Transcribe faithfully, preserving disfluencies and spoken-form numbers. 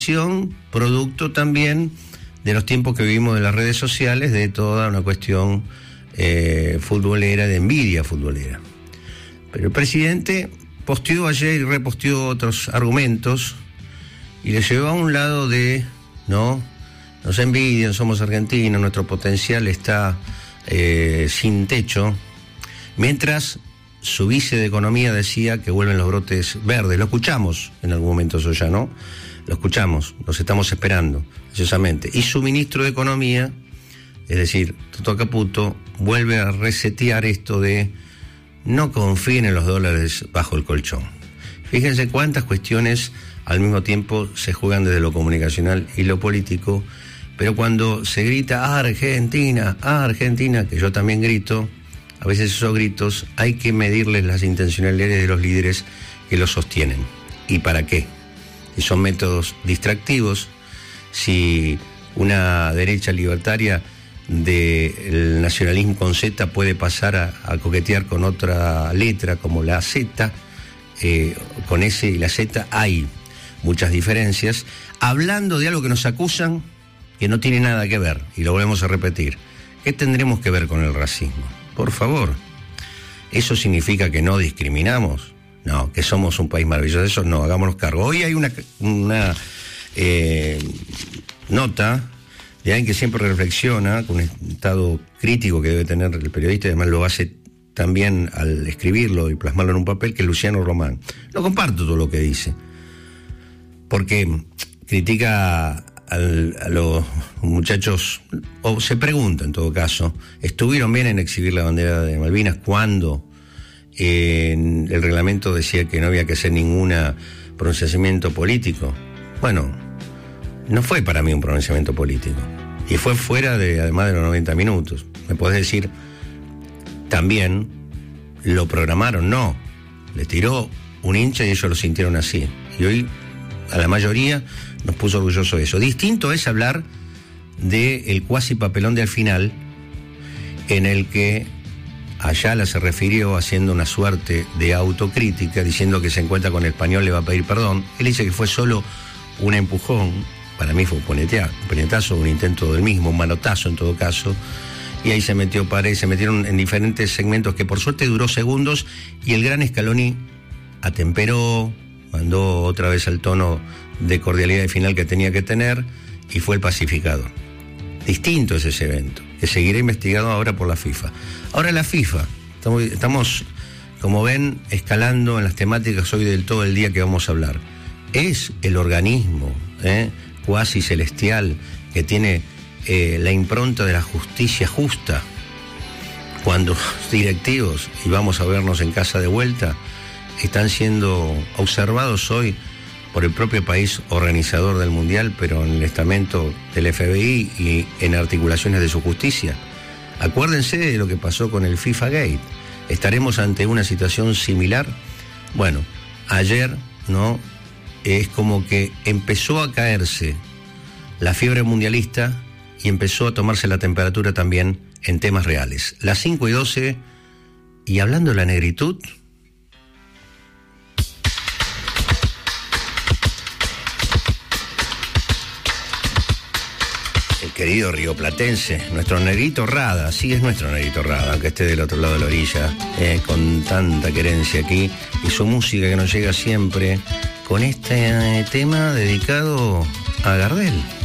producto también de los tiempos que vivimos de las redes sociales, de toda una cuestión eh, futbolera, de envidia futbolera. Pero el presidente posteó ayer y reposteó otros argumentos y le llevó a un lado de, no, nos envidian, somos argentinos, nuestro potencial está eh, sin techo, mientras su vice de Economía decía que vuelven los brotes verdes. Lo escuchamos en algún momento eso ya, ¿no? Lo escuchamos, los estamos esperando, precisamente. Y su ministro de Economía, es decir, Toto Caputo, vuelve a resetear esto de no confíen en los dólares bajo el colchón. Fíjense cuántas cuestiones al mismo tiempo se juegan desde lo comunicacional y lo político, pero cuando se grita Argentina, Argentina, que yo también grito, a veces esos gritos hay que medirles las intencionalidades de los líderes que los sostienen. ¿Y para qué? Si son métodos distractivos, si una derecha libertaria del nacionalismo con Z puede pasar a, a coquetear con otra letra como la Z, eh, con S y la Z hay muchas diferencias, hablando de algo que nos acusan que no tiene nada que ver, y lo volvemos a repetir. ¿Qué tendremos que ver con el racismo? Por favor, ¿eso significa que no discriminamos? No, que somos un país maravilloso, eso no, hagámonos cargo. Hoy hay una, una eh, nota de alguien que siempre reflexiona, con un estado crítico que debe tener el periodista, y además lo hace también al escribirlo y plasmarlo en un papel, que es Luciano Román. No comparto todo lo que dice, porque critica al, a los muchachos, o se pregunta en todo caso, ¿estuvieron bien en exhibir la bandera de Malvinas cuando en el reglamento decía que no había que hacer ningún pronunciamiento político? Bueno, no fue para mí un pronunciamiento político. Y fue fuera de, además de los noventa minutos. Me podés decir, también lo programaron, no. Les tiró un hincha y ellos lo sintieron así. Y hoy, a la mayoría, nos puso orgulloso de eso. Distinto es hablar del cuasi papelón de al final, en el que Ayala se refirió haciendo una suerte de autocrítica, diciendo que se encuentra con el español, le va a pedir perdón. Él dice que fue solo un empujón, para mí fue un puñetazo, un intento del mismo, un manotazo en todo caso, y ahí se metió Paredes, se metieron en diferentes segmentos que por suerte duró segundos, y el gran Scaloni atemperó, mandó otra vez al tono de cordialidad final que tenía que tener, y fue el pacificador. Distinto es ese evento, que seguirá investigado ahora por la FIFA. Ahora la FIFA, estamos, estamos, como ven, escalando en las temáticas hoy del todo el día que vamos a hablar. Es el organismo eh, cuasi celestial que tiene eh, la impronta de la justicia justa, cuando los directivos, y vamos a vernos en casa de vuelta, están siendo observados hoy por el propio país organizador del Mundial, pero en el estamento del F B I y en articulaciones de su justicia. Acuérdense de lo que pasó con el FIFA Gate. ¿Estaremos ante una situación similar? Bueno, ayer, ¿no? Es como que empezó a caerse la fiebre mundialista y empezó a tomarse la temperatura también en temas reales. Las cinco y doce, y hablando de la negritud, el querido rioplatense, nuestro Negrito Rada, sí es nuestro Negrito Rada, aunque esté del otro lado de la orilla, eh, con tanta querencia aquí, y su música que nos llega siempre con este tema dedicado a Gardel.